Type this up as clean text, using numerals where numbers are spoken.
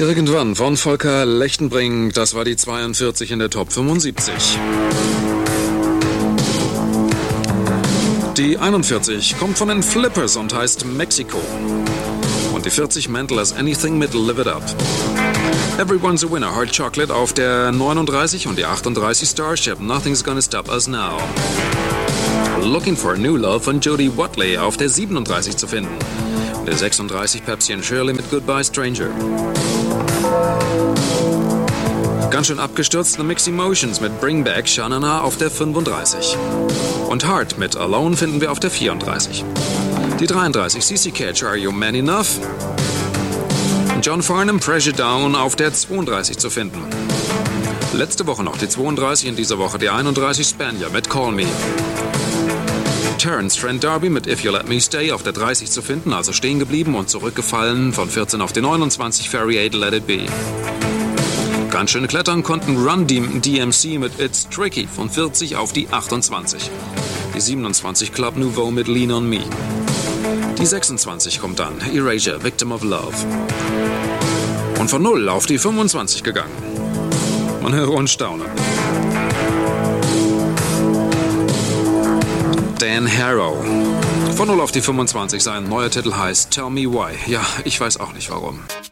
Irgendwann von Volker Lechtenbrink, das war die 42 in der Top 75. Die 41 kommt von den Flippers und heißt Mexico. Und die 40 Mental as Anything mit Live It Up. Everyone's a Winner, Hard Chocolate auf der 39 und die 38 Starship, Nothing's Gonna Stop Us Now. Looking for a New Love von Jody Watley auf der 37 zu finden. Und der 36 Pepsi and Shirley mit Goodbye Stranger. Ganz schön abgestürzt The Mixed Emotions mit Bring Back Shanana auf der 35. Und Heart mit Alone finden wir auf der 34. Die 33 CC Catch, Are You Man Enough? John Farnham, Pressure Down auf der 32 zu finden. Letzte Woche noch die 32, in dieser Woche die 31 Spanier mit Call Me. Terence Trent D'Arby mit If You Let Me Stay auf der 30 zu finden, also stehen geblieben und zurückgefallen von 14 auf die 29 Ferry 8 Let It Be. Ganz schön klettern konnten Run DMC mit It's Tricky von 40 auf die 28. Die 27 Club Nouveau mit Lean On Me. Die 26 kommt dann, Erasure, Victim of Love. Und von 0 auf die 25 gegangen. Man höre und staune. Dan Harrow. Von 0 auf die 25, sein neuer Titel heißt Tell Me Why. Ja, ich weiß auch nicht warum.